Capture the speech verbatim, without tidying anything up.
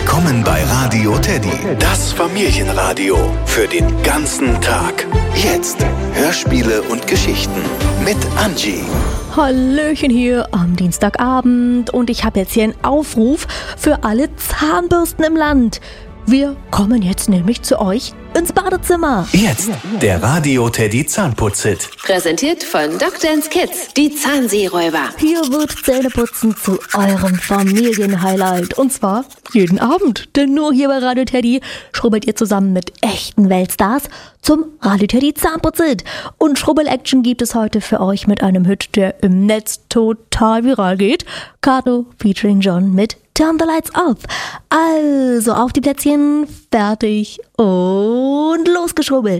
Willkommen bei Radio Teddy, das Familienradio für den ganzen Tag. Jetzt Hörspiele und Geschichten mit Angie. Hallöchen hier am Dienstagabend und ich habe jetzt hier einen Aufruf für alle Zahnbürsten im Land. Wir kommen jetzt nämlich zu euch ins Badezimmer. Jetzt der Radio Teddy Zahnputzhit. Präsentiert von Doctors Kids, die Zahnseeräuber. Hier wird Zähneputzen zu eurem Familienhighlight. Und zwar jeden Abend. Denn nur hier bei Radio Teddy schrubbelt ihr zusammen mit echten Weltstars zum Radio Teddy Zahnputzhit. Und Schrubbel-Action gibt es heute für euch mit einem Hit, der im Netz total viral geht. Kato featuring John mit Turn the Lights Off. Also auf die Plätzchen, fertig und losgeschrubbelt.